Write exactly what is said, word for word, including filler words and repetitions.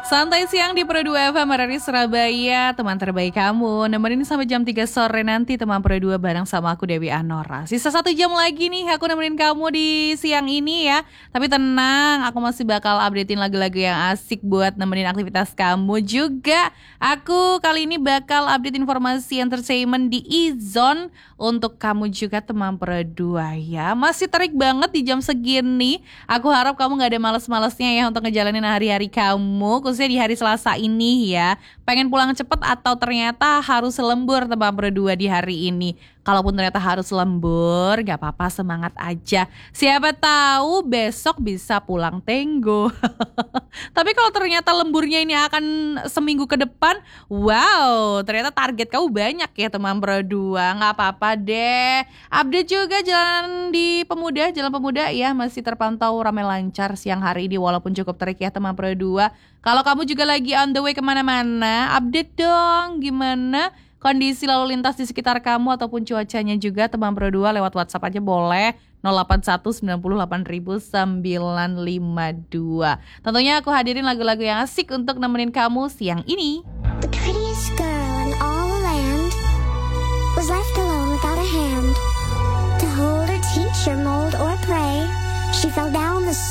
Santai siang di Pro dua F M R R I Surabaya, teman terbaik kamu. Nemenin sampai jam tiga sore nanti teman Pro dua bareng sama aku Dewi Anora. Sisa satu jam lagi nih aku nemenin kamu di siang ini ya. Tapi tenang, aku masih bakal updatein lagu-lagu yang asik buat nemenin aktivitas kamu juga. Aku kali ini bakal update informasi entertainment di E-Zone untuk kamu juga teman Pro dua ya. Masih terik banget di jam segini. Aku harap kamu gak ada males-malesnya ya untuk ngejalanin hari-hari kamu, khususnya di hari Selasa ini ya. Pengen pulang cepet atau ternyata harus lembur teman Pro dua di hari ini. Kalaupun ternyata harus lembur, gak apa-apa, semangat aja. Siapa tahu besok bisa pulang tenggo. Tapi kalau ternyata lemburnya ini akan seminggu ke depan, wow, ternyata target kamu banyak ya teman Pro dua. Gak apa-apa deh. Update juga jalan di Pemuda, Jalan Pemuda ya masih terpantau ramai lancar siang hari ini walaupun cukup terik ya teman Pro dua. Kalau kamu juga lagi on the way kemana-mana, update dong gimana kondisi lalu lintas di sekitar kamu ataupun cuacanya juga teman Pro dua lewat WhatsApp aja boleh nol delapan satu sembilan delapan nol nol sembilan lima dua. Tentunya aku hadirin lagu-lagu yang asik untuk nemenin kamu siang ini. The prettiest girl in all the land was left alone without a hand to hold or teach or mold or pray. She fell down